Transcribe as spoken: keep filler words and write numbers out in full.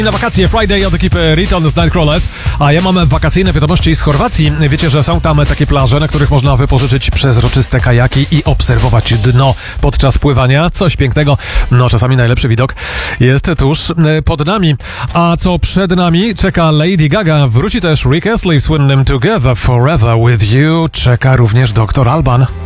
Na wakacje Friday od ekipy Return z Nightcrawlers, a ja mam wakacyjne wiadomości z Chorwacji. Wiecie, że są tam takie plaże, na których można wypożyczyć przezroczyste kajaki i obserwować dno podczas pływania. Coś pięknego. No, czasami najlepszy widok jest tuż pod nami. A co przed nami? Czeka Lady Gaga. Wróci też Rick Astley w słynnym Together Forever With You. Czeka również doktor Alban.